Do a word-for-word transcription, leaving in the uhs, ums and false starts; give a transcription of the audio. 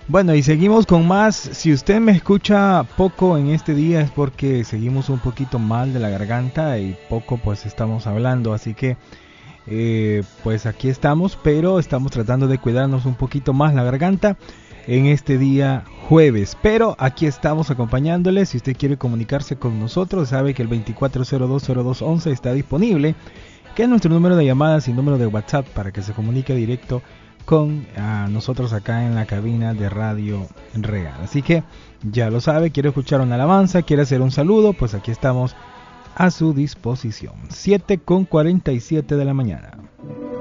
Bueno, y seguimos con más. Si usted me escucha poco en este día es porque seguimos un poquito mal de la garganta y poco pues estamos hablando, así que eh, pues aquí estamos, pero estamos tratando de cuidarnos un poquito más la garganta en este día jueves, pero aquí estamos acompañándole. Si usted quiere comunicarse con nosotros, sabe que el veinticuatro cero dos cero dos once está disponible, que es nuestro número de llamadas y número de WhatsApp para que se comunique directo con a nosotros acá en la cabina de Radio Real. Así que ya lo sabe, quiere escuchar una alabanza, quiere hacer un saludo, pues aquí estamos a su disposición. siete con cuarenta y siete de la mañana.